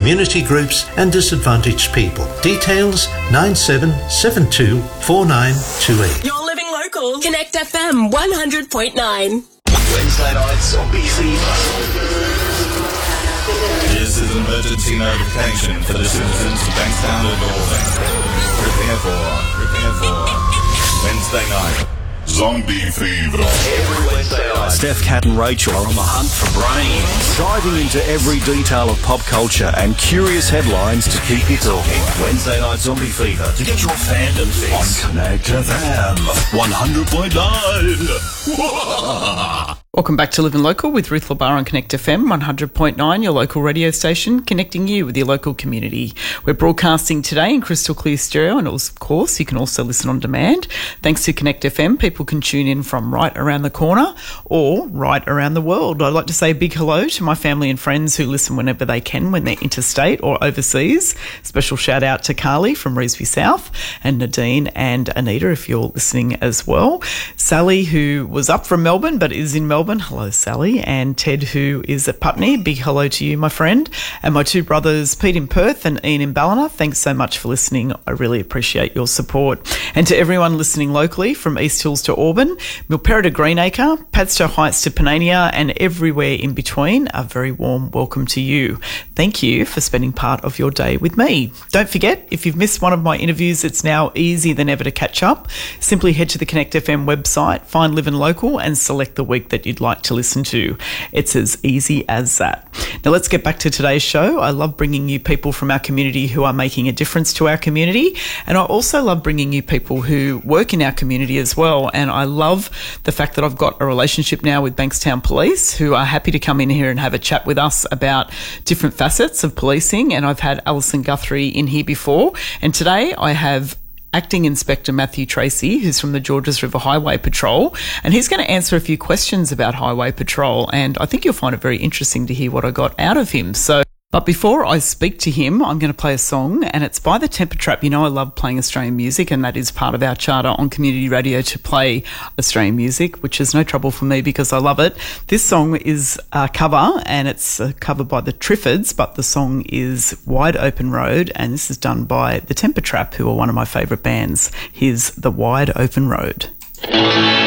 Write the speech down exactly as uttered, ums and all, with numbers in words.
community groups and disadvantaged people. Details nine seven seven two four nine two eight. You're living local. Connect F M one hundred point nine. Wednesday night Zombie Fever. This is an emergency notification for the citizens of Bankstown and Northern. Prepare for, prepare for Wednesday night Zombie Fever. Every Wednesday night, Steph, Kat and Rachel are on the hunt for brains, diving into every detail of pop culture and curious headlines to keep you talking. Wednesday night Zombie Fever to get your fandom fix on Connect F M one hundred point nine. Welcome back to Living Local with Ruth LaBar on Connect F M one hundred point nine, your local radio station, connecting you with your local community. We're broadcasting today in crystal clear stereo, and of course you can also listen on demand. Thanks to Connect F M, people can tune in from right around the corner or right around the world. I'd like to say a big hello to my family and friends who listen whenever they can when they're interstate or overseas. Special shout out to Carly from Revesby South, and Nadine and Anita if you're listening as well. Sally, who was up from Melbourne but is in Melbourne. Hello, Sally. And Ted, who is at Putney. Big hello to you, my friend. And my two brothers, Pete in Perth and Ian in Ballina. Thanks so much for listening. I really appreciate your support. And to everyone listening locally, from East Hills to Auburn, Milperra to Greenacre, Padstow Heights to Panania, and everywhere in between, a very warm welcome to you. Thank you for spending part of your day with me. Don't forget, if you've missed one of my interviews, it's now easier than ever to catch up. Simply head to the Connect F M website, find Living Local, and select the week that you'd like to listen to. It's as easy as that. Now let's get back to today's show. I love bringing you people from our community who are making a difference to our community, and I also love bringing you people who work in our community as well. And I love the fact that I've got a relationship now with Bankstown Police, who are happy to come in here and have a chat with us about different facets of policing. And I've had Alison Guthrie in here before, and today I have Acting Inspector Matthew Tracy, who's from the Georges River Highway Patrol, and he's going to answer a few questions about Highway Patrol, and I think you'll find it very interesting to hear what I got out of him. So, but before I speak to him, I'm going to play a song, and it's by the Temper Trap. You know I love playing Australian music, and that is part of our charter on community radio to play Australian music, which is no trouble for me because I love it. This song is a cover, and it's a cover by the Triffids, but the song is Wide Open Road, and this is done by the Temper Trap, who are one of my favourite bands. Here's The Wide Open Road.